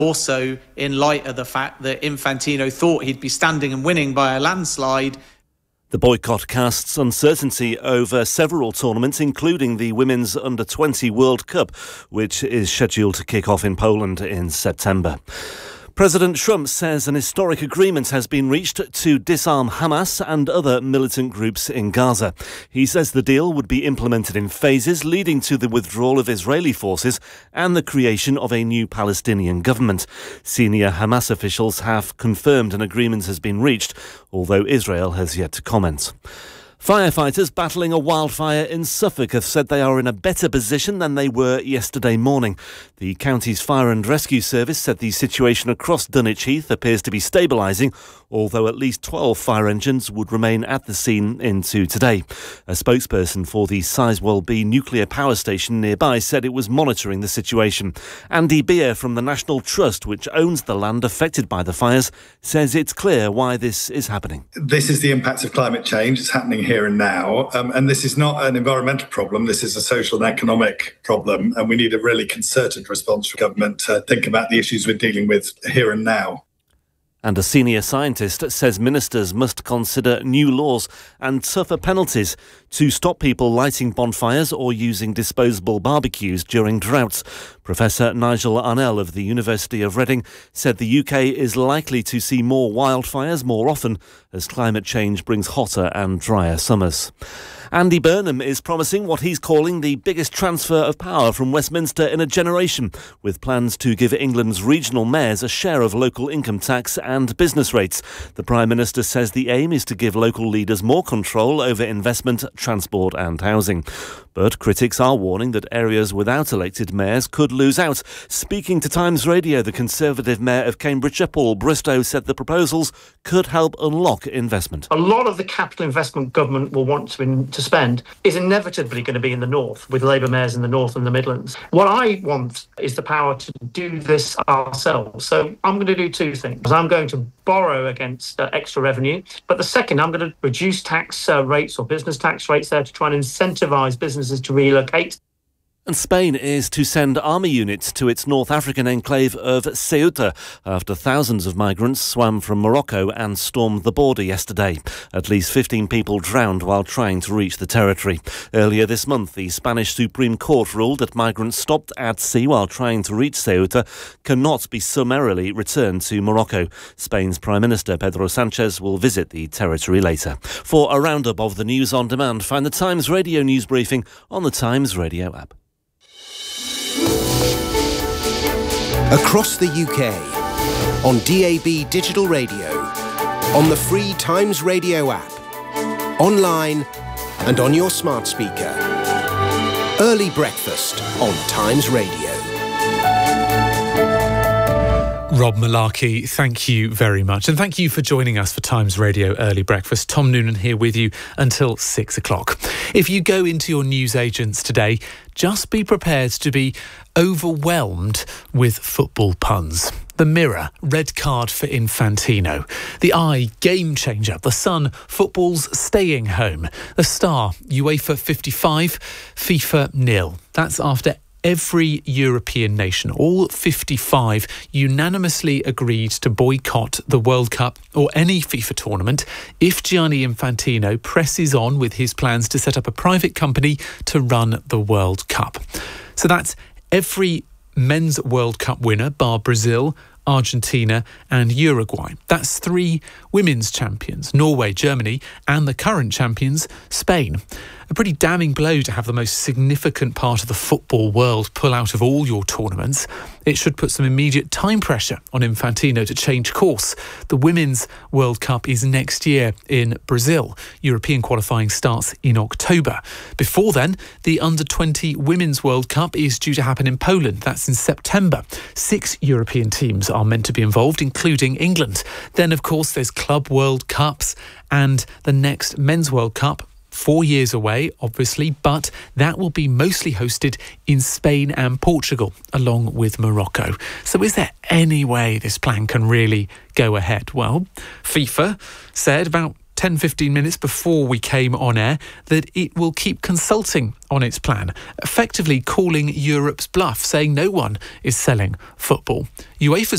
Also, in light of the fact that Infantino thought he'd be standing and winning by a landslide. The boycott casts uncertainty over several tournaments, including the Women's Under-20 World Cup, which is scheduled to kick off in Poland in September. President Trump says an historic agreement has been reached to disarm Hamas and other militant groups in Gaza. He says the deal would be implemented in phases, leading to the withdrawal of Israeli forces and the creation of a new Palestinian government. Senior Hamas officials have confirmed an agreement has been reached, although Israel has yet to comment. Firefighters battling a wildfire in Suffolk have said they are in a better position than they were yesterday morning. The county's fire and rescue service said the situation across Dunwich Heath appears to be stabilising, although at least 12 fire engines would remain at the scene into today. A spokesperson for the Sizewell B nuclear power station nearby said it was monitoring the situation. Andy Beer from the National Trust, which owns the land affected by the fires, says it's clear why this is happening. This is the impact of climate change. It's happening here and now. And this is not an environmental problem. This is a social and economic problem. And we need a really concerted response from government to think about the issues we're dealing with here and now. And a senior scientist says ministers must consider new laws and tougher penalties to stop people lighting bonfires or using disposable barbecues during droughts. Professor Nigel Arnell of the University of Reading said the UK is likely to see more wildfires more often as climate change brings hotter and drier summers. Andy Burnham is promising what he's calling the biggest transfer of power from Westminster in a generation, with plans to give England's regional mayors a share of local income tax and business rates. The Prime Minister says the aim is to give local leaders more control over investment, transport and housing. But critics are warning that areas without elected mayors could lose out. Speaking to Times Radio, the Conservative Mayor of Cambridgeshire, Paul Bristow, said the proposals could help unlock investment. A lot of the capital investment government will want to spend is inevitably going to be in the north, with Labour mayors in the north and the Midlands. What I want is the power to do this ourselves. So I'm going to do two things. I'm going to borrow against extra revenue, but the second, I'm going to reduce tax rates or business tax rates there to try and incentivise businesses to relocate. And Spain is to send army units to its North African enclave of Ceuta after thousands of migrants swam from Morocco and stormed the border yesterday. At least 15 people drowned while trying to reach the territory. Earlier this month, the Spanish Supreme Court ruled that migrants stopped at sea while trying to reach Ceuta cannot be summarily returned to Morocco. Spain's Prime Minister Pedro Sanchez will visit the territory later. For a roundup of the news on demand, find the Times Radio news briefing on the Times Radio app. Across the UK, on DAB digital radio, on the free Times Radio app, online and on your smart speaker. Early breakfast on Times Radio. Rob Malarkey, thank you very much. And thank you for joining us for Times Radio Early Breakfast. Tom Noonan here with you until 6 o'clock. If you go into your newsagents today, just be prepared to be overwhelmed with football puns. The Mirror, red card for Infantino. The Eye, game changer. The Sun, football's staying home. The Star, UEFA 55, FIFA 0. That's after every European nation, all 55, unanimously agreed to boycott the World Cup or any FIFA tournament if Gianni Infantino presses on with his plans to set up a private company to run the World Cup. So that's every men's World Cup winner, bar Brazil, Argentina and Uruguay. That's 3 women's champions, Norway, Germany, and the current champions, Spain. A pretty damning blow to have the most significant part of the football world pull out of all your tournaments. It should put some immediate time pressure on Infantino to change course. The Women's World Cup is next year in Brazil. European qualifying starts in October. Before then, the Under-20 Women's World Cup is due to happen in Poland. That's in September. 6 European teams are meant to be involved, including England. Then, of course, there's Club World Cups and the next Men's World Cup. 4 years away, obviously, but that will be mostly hosted in Spain and Portugal, along with Morocco. So is there any way this plan can really go ahead? Well, FIFA said about 10-15 minutes before we came on air that it will keep consulting on its plan, effectively calling Europe's bluff, saying no one is selling football. UEFA's